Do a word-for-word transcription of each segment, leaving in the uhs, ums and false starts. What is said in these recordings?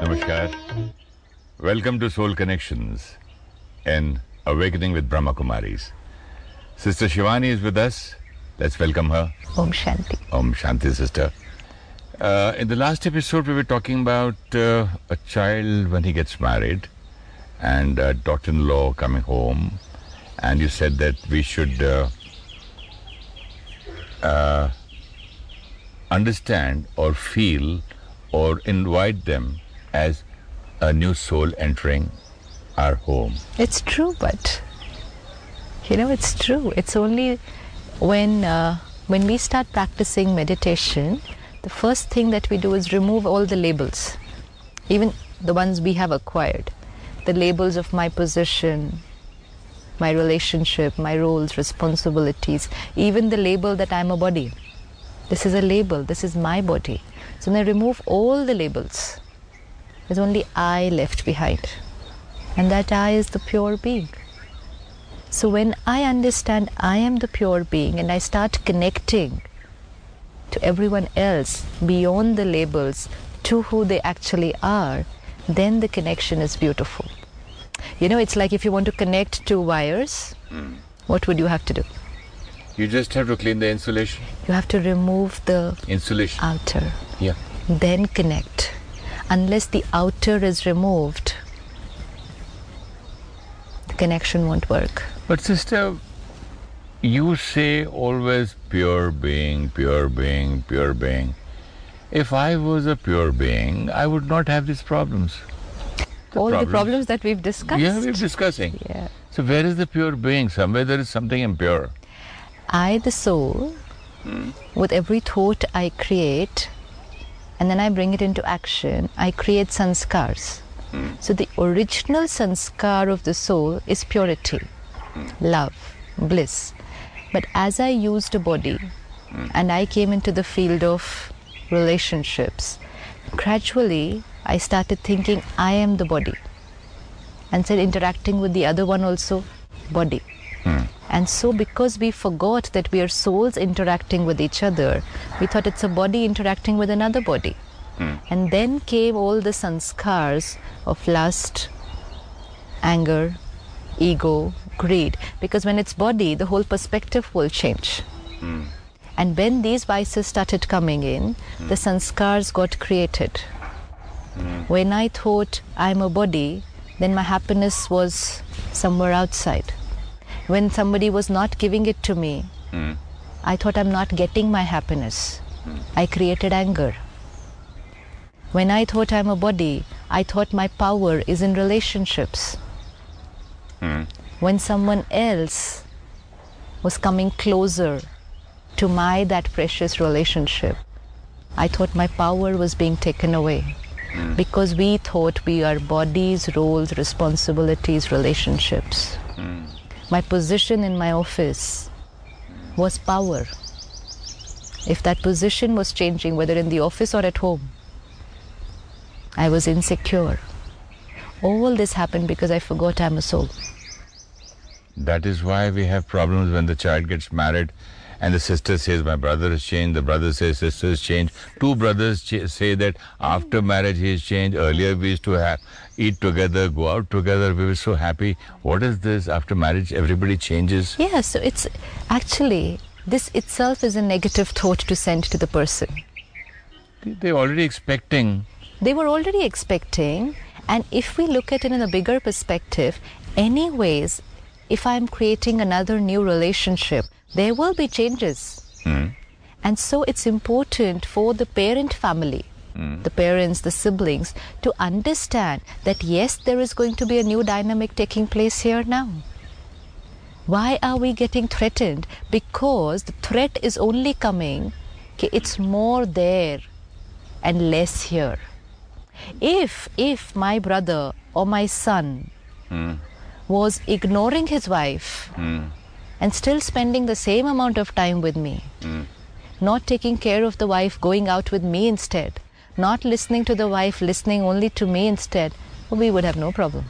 Namaskar. Welcome to Soul Connections and Awakening with Brahma Kumaris. Sister Shivani is with us. Let's welcome her. Om Shanti. Om Shanti, sister. Uh, in the last episode, we were talking about uh, a child when he gets married and a daughter-in-law coming home, and you said that we should uh, uh, understand or feel or invite them as a new soul entering our home. It's true, but you know, it's true. It's only when uh, when we start practicing meditation, the first thing that we do is remove all the labels, even the ones we have acquired, the labels of my position, my relationship, my roles, responsibilities, even the label that I'm a body. This is a label, this is my body. So when I remove all the labels, there's only I left behind. And that I is the pure being. So when I understand I am the pure being and I start connecting to everyone else beyond the labels to who they actually are, then the connection is beautiful. You know, it's like if you want to connect two wires, mm. what would you have to do? You just have to clean the insulation. You have to remove the insulation. outer. Yeah. Then connect. Unless the outer is removed, the connection won't work. But sister, you say always pure being, pure being, pure being. If I was a pure being, I would not have these problems. The All problems. the problems that we've discussed. Yeah, we're discussing. Yeah. So where is the pure being? Somewhere there is something impure. I, the soul, hmm. with every thought I create, and then I bring it into action, I create sanskars. Hmm. So the original sanskar of the soul is purity, hmm. love, bliss. But as I used a body, hmm. and I came into the field of relationships, gradually I started thinking I am the body, and said interacting with the other one also, body. Hmm. And so because we forgot that we are souls interacting with each other, we thought it's a body interacting with another body. Hmm. And then came all the sanskars of lust, anger, ego, greed. Because when it's body, the whole perspective will change. Hmm. And when these vices started coming in, hmm. the sanskars got created. Hmm. When I thought I'm a body, then my happiness was somewhere outside. When somebody was not giving it to me, mm. I thought I'm not getting my happiness. Mm. I created anger. When I thought I'm a body, I thought my power is in relationships. Mm. When someone else was coming closer to my that precious relationship, I thought my power was being taken away. Mm. Because we thought we are bodies, roles, responsibilities, relationships. Mm. My position in my office was power. If that position was changing, whether in the office or at home, I was insecure. All this happened because I forgot I'm a soul. That is why we have problems when the child gets married and the sister says, my brother has changed, the brother says, sister has changed. Two brothers ch- say that after marriage he has changed. Earlier we used to have, eat together, go out together, we were so happy. What is this? After marriage everybody changes? Yeah, so it's actually, this itself is a negative thought to send to the person. They're already expecting. They were already expecting, and if we look at it in a bigger perspective, anyways, if I'm creating another new relationship, there will be changes. Mm. And so it's important for the parent family, mm. the parents, the siblings, to understand that yes, there is going to be a new dynamic taking place here now. Why are we getting threatened? Because the threat is only coming, okay, it's more there and less here. If, if my brother or my son mm. was ignoring his wife, mm. and still spending the same amount of time with me, mm. not taking care of the wife, going out with me instead, not listening to the wife, listening only to me instead, we would have no problem.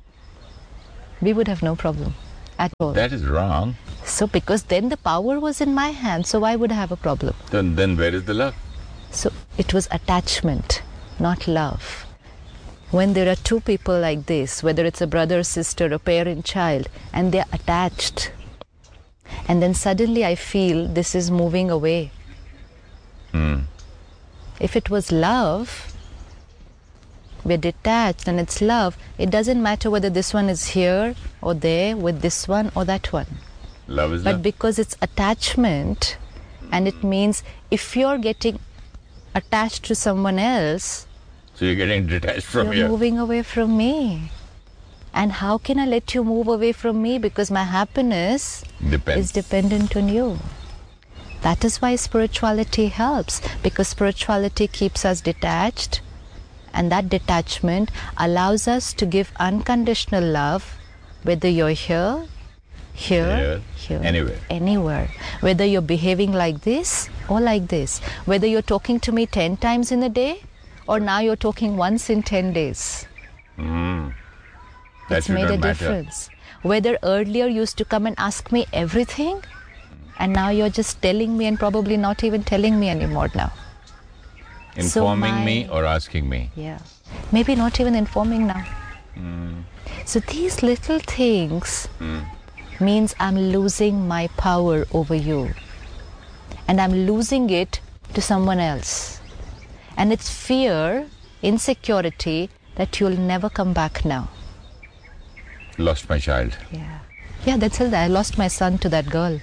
We would have no problem at all. That is wrong. So because then the power was in my hand, so why would I have a problem? Then, then where is the love? So it was attachment, not love. when there are two people like this, whether it's a brother, sister, a parent, child, and they're attached, and then suddenly I feel this is moving away. Mm. If it was love, we're detached and it's love, it doesn't matter whether this one is here or there with this one or that one. Love is But love. because it's attachment, and it means if you're getting attached to someone else, So you're getting detached from you're here. moving away from me. And how can I let you move away from me? Because my happiness Depends. is dependent on you. That is why spirituality helps, because spirituality keeps us detached, and that detachment allows us to give unconditional love, whether you're here, here, Here, here, anywhere. anywhere. Whether you're behaving like this or like this. Whether you're talking to me ten times in a day, or now you're talking once in ten days. Mm. That It's should made not a matter. difference. Whether earlier you used to come and ask me everything, and now you're just telling me and probably not even telling me anymore now. Informing my- me or asking me. Yeah. Maybe not even informing now. Mm. So these little things Mm. means I'm losing my power over you. And I'm losing it to someone else. And it's fear, insecurity that you'll never come back now. Lost my child. Yeah. Yeah, that's it. I lost my son to that girl.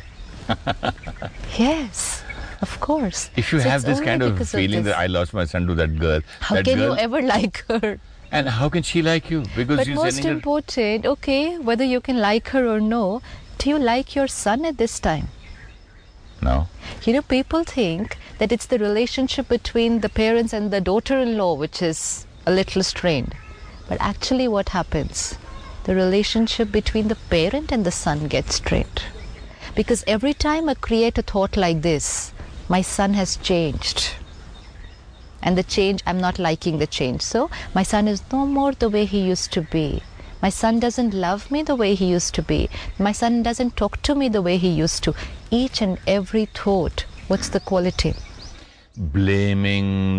Yes, of course. If you So have it's this only kind of because feeling this. that I lost my son to that girl, How that can girl, you ever like her? and how can she like you? Because But you're most sending her. important, okay, whether you can like her or no, do you like your son at this time? No. You know, people think that it's the relationship between the parents and the daughter-in-law which is a little strained. But actually what happens? The relationship between the parent and the son gets strained. Because every time I create a thought like this, my son has changed. And the change, I'm not liking the change. So my son is no more the way he used to be. My son doesn't love me the way he used to be. My son doesn't talk to me the way he used to. Each and every thought, what's the quality? Blaming